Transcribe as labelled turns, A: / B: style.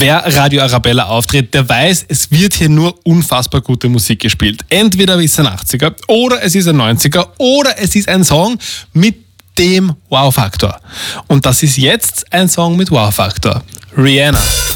A: Wer Radio Arabella auftritt, der weiß, es wird hier nur unfassbar gute Musik gespielt. Entweder ist es ein 80er oder es ist ein 90er oder es ist ein Song mit dem Wow-Faktor. Und das ist jetzt ein Song mit Wow-Faktor. Rihanna.